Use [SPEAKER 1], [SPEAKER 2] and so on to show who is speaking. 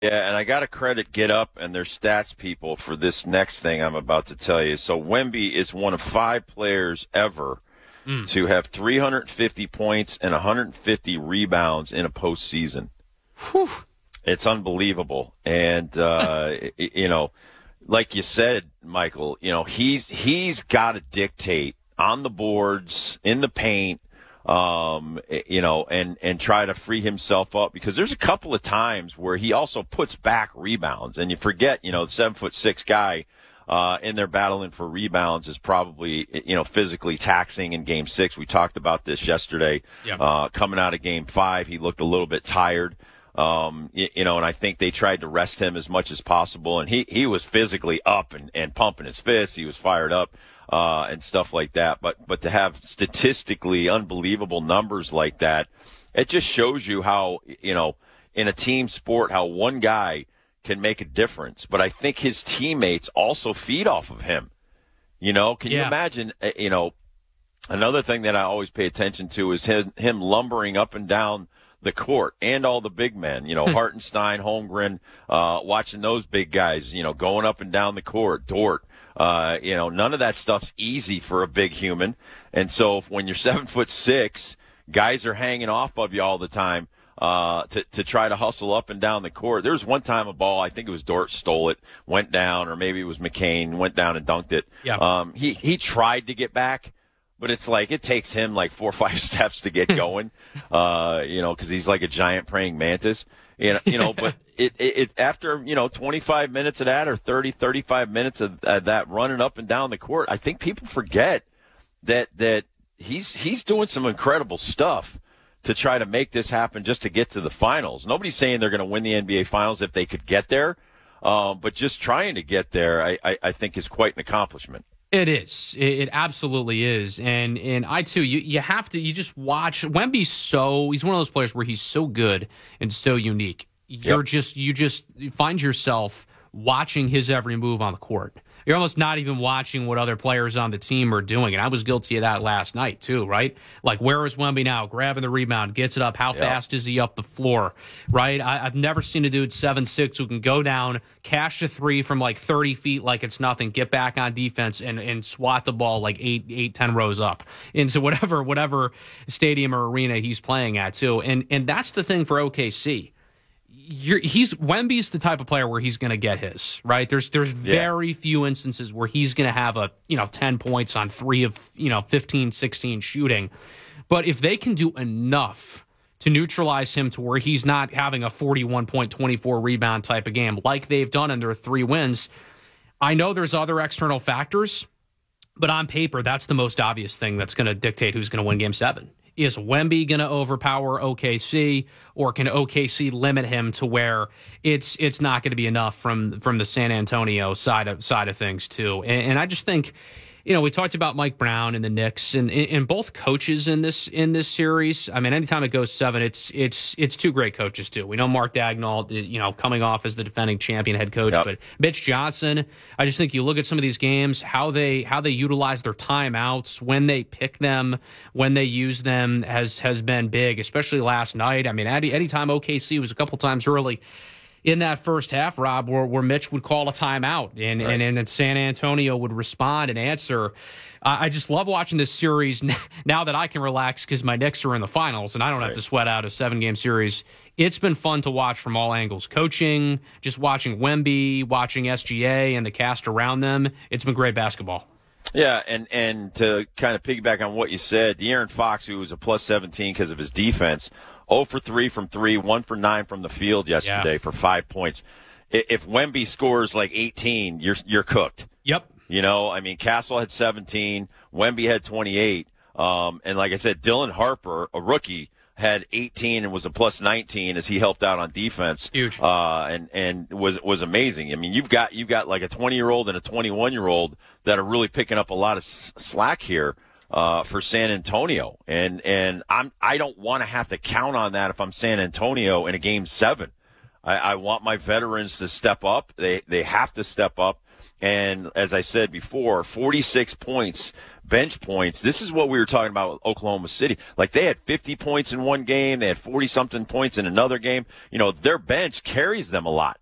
[SPEAKER 1] Yeah, and I got to credit Get Up and their stats people for this next thing I'm about to tell you. So Wemby is one of 5 players ever to have 350 points and 150 rebounds in a postseason.
[SPEAKER 2] Whew.
[SPEAKER 1] It's unbelievable. And, like you said, Michael, he's got to dictate on the boards, in the paint, and try to free himself up, because there's a couple of times where he also puts back rebounds, and you forget, the 7'6" guy, in there battling for rebounds is probably, physically taxing in Game 6. We talked about this yesterday.
[SPEAKER 2] Yeah.
[SPEAKER 1] Coming out of Game 5, he looked a little bit tired. And I think they tried to rest him as much as possible, and he was physically up and pumping his fists. He was fired up. And stuff like that. But to have statistically unbelievable numbers like that, it just shows you how, in a team sport, how one guy can make a difference. But I think his teammates also feed off of him. Can you imagine, another thing that I always pay attention to is him lumbering up and down the court, and all the big men, Hartenstein, Holmgren, watching those big guys, going up and down the court, Dort. None of that stuff's easy for a big human. And so when you're 7'6", guys are hanging off of you all the time, to try to hustle up and down the court. There was one time a ball, I think it was Dort, stole it, went down, or maybe it was McCain, went down and dunked it.
[SPEAKER 2] Yeah.
[SPEAKER 1] He tried to get back, but it's like it takes him like 4 or 5 steps to get going, because he's like a giant praying mantis. But it after 25 minutes of that, or 35 minutes of that running up and down the court, I think people forget that he's doing some incredible stuff to try to make this happen, just to get to the finals. Nobody's saying they're going to win the NBA Finals if they could get there, but just trying to get there, I think, is quite an accomplishment.
[SPEAKER 2] It is. It absolutely is. And I too, you just watch Wemby. He's one of those players where he's so good and so unique. You just find yourself watching his every move on the court. You're almost not even watching what other players on the team are doing. And I was guilty of that last night too, right? Like, where is Wemby now? Grabbing the rebound, gets it up. How fast is he up the floor, right? I've never seen a dude 7'6" who can go down, cash a three from like 30 feet like it's nothing, get back on defense and swat the ball like 10 rows up into whatever stadium or arena he's playing at too. And that's the thing for OKC. Wemby's the type of player where he's going to get his, right? There's very few instances where he's going to have 10 points on 3 of 15, 16 shooting. But if they can do enough to neutralize him to where he's not having a 41.24 rebound type of game like they've done in their 3 wins, I know there's other external factors, but on paper, that's the most obvious thing that's going to dictate who's going to win Game 7. Is Wemby going to overpower OKC, or can OKC limit him to where it's not going to be enough from the San Antonio side of things too? And I just think, we talked about Mike Brown and the Knicks, and both coaches in this series. I mean, anytime it goes 7, it's 2 great coaches too. We know Mark Daigneault, coming off as the defending champion head coach, but Mitch Johnson. I just think you look at some of these games, how they utilize their timeouts, when they pick them, when they use them has been big, especially last night. I mean, anytime OKC was a couple times early in that first half, Rob, where Mitch would call a timeout and then San Antonio would respond and answer. I just love watching this series now that I can relax because my Knicks are in the finals and I don't have to sweat out a 7-game series. It's been fun to watch from all angles. Coaching, just watching Wemby, watching SGA and the cast around them. It's been great basketball.
[SPEAKER 1] Yeah, and to kind of piggyback on what you said, De'Aaron Fox, who was a plus 17 because of his defense, 0 for 3 from 3, 1 for 9 from the field yesterday for 5 points. If Wemby scores like 18, you're cooked.
[SPEAKER 2] Yep.
[SPEAKER 1] Castle had 17, Wemby had 28, and like I said, Dylan Harper, a rookie, had 18 and was a plus 19 as he helped out on defense.
[SPEAKER 2] Huge.
[SPEAKER 1] And was amazing. I mean, you've got like a 20-year-old and a 21-year-old that are really picking up a lot of slack here. For San Antonio, and I don't want to have to count on that if I'm San Antonio in a Game 7. I want my veterans to step up. They have to step up. And as I said before, 46 points, bench points. This is what we were talking about with Oklahoma City. Like, they had 50 points in one game. They had 40-something points in another game. You know, their bench carries them a lot.